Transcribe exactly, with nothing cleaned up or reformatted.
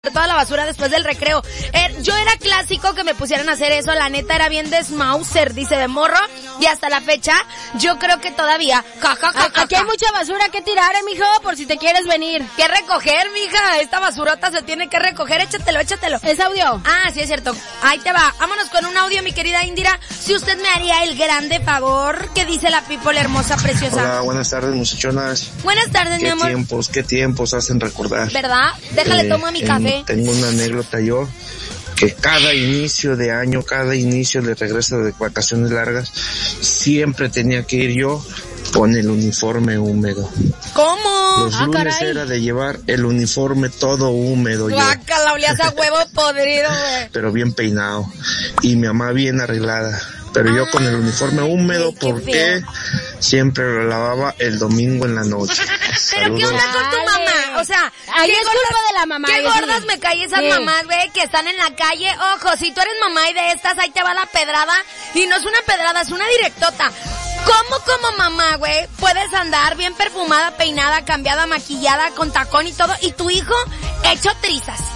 toda la basura después del recreo. Eh, yo era clásico que me pusieran a hacer eso, la neta era bien desmauser, dice de morro, y hasta la fecha, yo creo que todavía, ja, ja, ja, ja, aquí hay mucha basura que tirar, eh, mijo, por si te quieres venir. ¿Qué recoger, mija? Esta basurota se tiene que recoger, échatelo, échatelo. ¿Es audio? Ah, sí es cierto. Ahí te va. Vámonos con un audio, mi querida Indira. Si usted me haría el grande favor, ¿qué dice la people hermosa, preciosa? Hola, buenas tardes, muchachonas. Buenas tardes, mi ¿Qué amor. tiempos, qué tiempos hacen recordar? ¿Verdad? Déjale, Eh, tomo mi en- café. Tengo una anécdota yo, que cada inicio de año, cada inicio de regreso de vacaciones largas, siempre tenía que ir yo con el uniforme húmedo. ¿Cómo? Los Ah, lunes caray. era de llevar el uniforme todo húmedo yo, Guácala, olías a huevo podrido, güey. pero bien peinado. Y mi mamá bien arreglada. Pero yo con el uniforme húmedo Ay, qué porque feo. siempre lo lavaba el domingo en la noche. Pero ¿qué Saludos. onda con tu Dale. mamá? O sea, Ahí ¿qué es culpa de la mamá, qué yo gordas sí. me caen esas Sí. mamás, güey, que están en la calle? Ojo, si tú eres mamá y de estas, ahí te va la pedrada. Y no es una pedrada, es una directota. ¿Cómo como mamá, güey, puedes andar bien perfumada, peinada, cambiada, maquillada, con tacón y todo, y tu hijo hecho trizas?